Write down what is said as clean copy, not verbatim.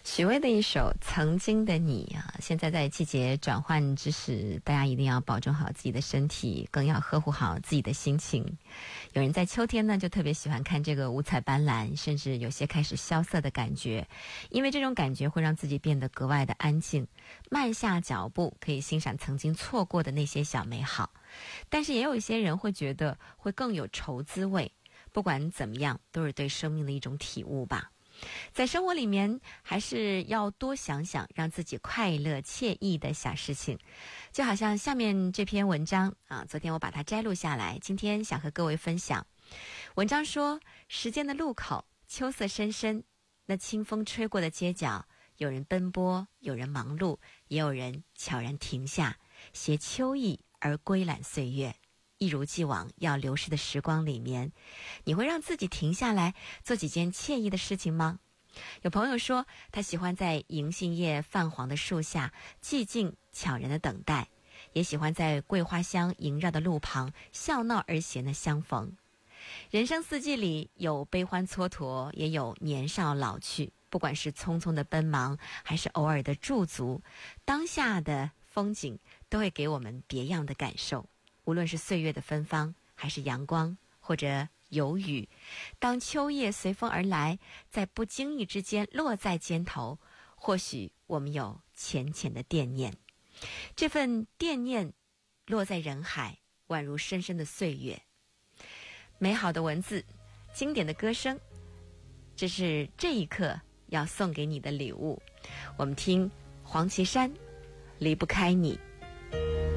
许巍的一首《曾经的你》啊，现在在季节转换之时，大家一定要保重好自己的身体，更要呵护好自己的心情。有人在秋天呢，就特别喜欢看这个五彩斑斓，甚至有些开始萧瑟的感觉，因为这种感觉会让自己变得格外的安静，慢下脚步，可以欣赏曾经错过的那些小美好。但是也有一些人会觉得会更有愁滋味，不管怎么样，都是对生命的一种体悟吧。在生活里面还是要多想想让自己快乐惬意的小事情，就好像下面这篇文章啊，昨天我把它摘录下来，今天想和各位分享。文章说，时间的路口，秋色深深，那清风吹过的街角，有人奔波，有人忙碌，也有人悄然停下，携秋意而归揽岁月。一如既往要流逝的时光里面，你会让自己停下来做几件惬意的事情吗？有朋友说他喜欢在银杏叶泛黄的树下寂静悄然的等待，也喜欢在桂花香萦绕的路旁笑闹而闲的相逢。人生四季里有悲欢蹉跎，也有年少老去，不管是匆匆的奔忙还是偶尔的驻足，当下的风景都会给我们别样的感受。无论是岁月的芬芳，还是阳光，或者有雨，当秋叶随风而来，在不经意之间落在肩头，或许我们有浅浅的惦念，这份惦念落在人海，宛如深深的岁月。美好的文字，经典的歌声，这是这一刻要送给你的礼物。我们听黄绮珊，离不开你。